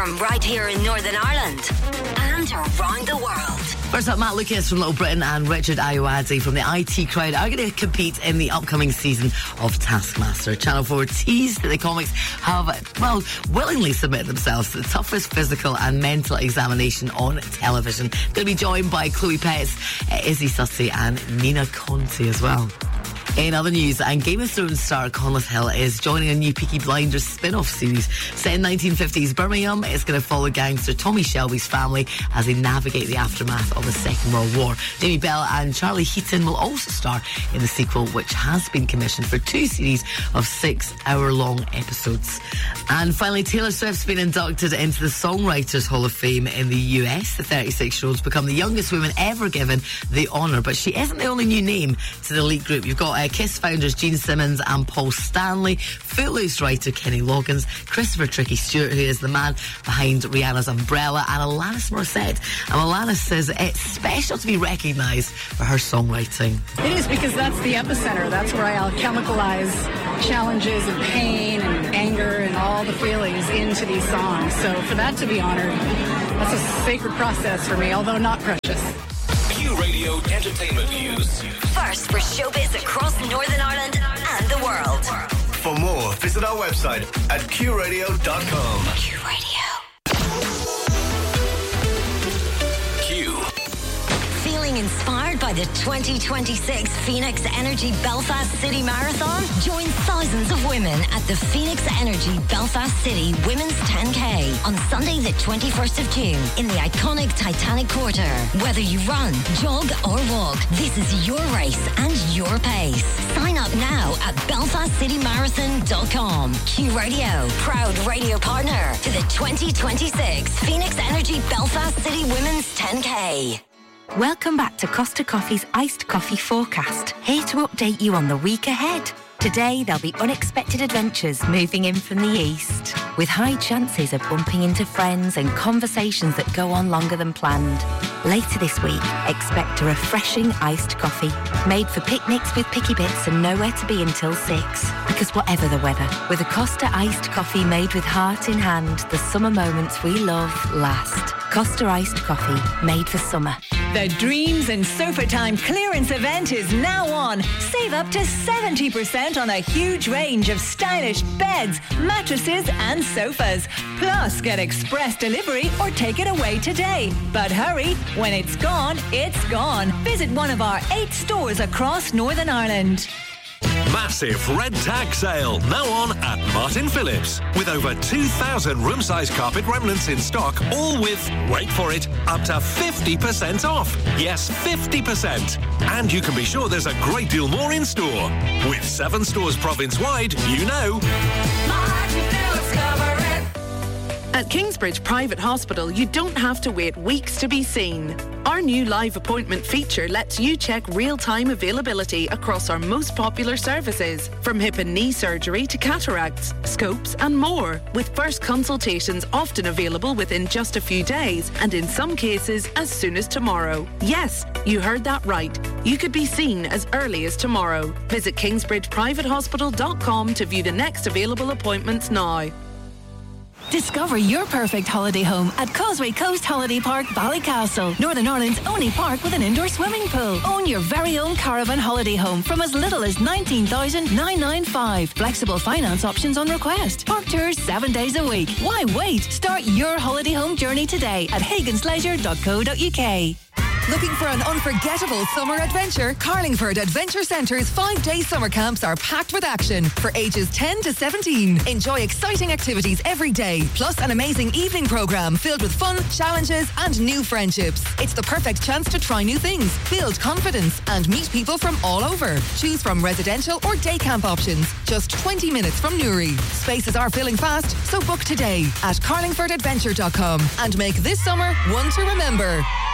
from right here in Northern Ireland and around the world. First up, Matt Lucas from Little Britain and Richard Ayoade from the IT Crowd are going to compete in the upcoming season of Taskmaster. Channel 4 teased that the comics have, willingly submitted themselves to the toughest physical and mental examination on television. Going to be joined by Chloe Petts, Izzy Sussy and Nina Conti as well. In other news, and Game of Thrones star Conleth Hill is joining a new Peaky Blinders spin-off series set in 1950s Birmingham. It's going to follow gangster Tommy Shelby's family as they navigate the aftermath of the Second World War. Jamie Bell and Charlie Heaton will also star in the sequel, which has been commissioned for 2 series of 6-hour-long episodes. And finally, Taylor Swift's been inducted into the Songwriters Hall of Fame in the US. The 36-year-old's become the youngest woman ever given the honour, but she isn't the only new name to the elite group. You've got Kiss founders Gene Simmons and Paul Stanley, Footloose writer Kenny Loggins, Christopher Tricky Stewart, who is the man behind Rihanna's Umbrella, and Alanis Morissette. And Alanis says it's special to be recognised for her songwriting. It is, because that's the epicenter. That's where I'll chemicalize challenges and pain and anger and all the feelings into these songs. So for that to be honoured, that's a sacred process for me, although not precious. Q Radio Entertainment News. First for showbiz across Northern Ireland and the world. For more, visit our website at qradio.com. Q Radio. Q. Feeling inspired by the 2026 Phoenix Energy Belfast City Marathon? Join thousands of women at the Phoenix Energy Belfast City Women's 10K on Sunday the 21st of June in the iconic Titanic Quarter. Whether you run, jog or walk, this is your race and your pace. Sign up now at belfastcitymarathon.com. Q Radio, proud radio partner to the 2026 Phoenix Energy Belfast City Women's 10K. Welcome back to Costa Coffee's Iced Coffee Forecast, here to update you on the week ahead. Today, there'll be unexpected adventures moving in from the east, with high chances of bumping into friends and conversations that go on longer than planned. Later this week, expect a refreshing iced coffee, made for picnics with picky bits and nowhere to be until 6. Because whatever the weather, with a Costa iced coffee made with heart in hand, the summer moments we love last. Costa iced coffee, made for summer. The Dreams and Sofa Time clearance event is now on. Save up to 70% on a huge range of stylish beds, mattresses and sofas. Plus, get express delivery or take it away today. But hurry, when it's gone, it's gone. Visit one of our 8 stores across Northern Ireland. Massive red tag sale now on at Martin Phillips, with over 2,000 room-size carpet remnants in stock, all with, wait for it, up to 50% off. Yes, 50%. And you can be sure there's a great deal more in store. With 7 stores province-wide, you know. Martin Phillips cover it. At Kingsbridge Private Hospital, you don't have to wait weeks to be seen. Our new live appointment feature lets you check real-time availability across our most popular services, from hip and knee surgery to cataracts, scopes and more, with first consultations often available within just a few days and in some cases as soon as tomorrow. Yes, you heard that right. You could be seen as early as tomorrow. Visit kingsbridgeprivatehospital.com to view the next available appointments now. Discover your perfect holiday home at Causeway Coast Holiday Park, Ballycastle, Northern Ireland's only park with an indoor swimming pool. Own your very own caravan holiday home from as little as $19,995. Flexible finance options on request. Park tours 7 days a week. Why wait? Start your holiday home journey today at hagansleisure.co.uk. Looking for an unforgettable summer adventure? Carlingford Adventure Centre's 5-day summer camps are packed with action for ages 10 to 17. Enjoy exciting activities every day, plus an amazing evening programme filled with fun, challenges and new friendships. It's the perfect chance to try new things, build confidence and meet people from all over. Choose from residential or day camp options, just 20 minutes from Newry. Spaces are filling fast, so book today at carlingfordadventure.com and make this summer one to remember.